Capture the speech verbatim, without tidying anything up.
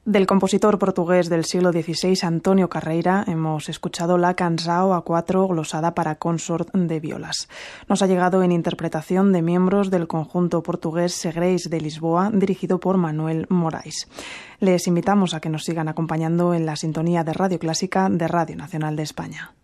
Del compositor portugués del siglo dieciséis, Antonio Carreira, hemos escuchado la Canção a cuatro glosada para consort de violas. Nos ha llegado en interpretación de miembros del conjunto portugués Segreis de Lisboa, dirigido por Manuel Morais. Les invitamos a que nos sigan acompañando en la sintonía de Radio Clásica de Radio Nacional de España.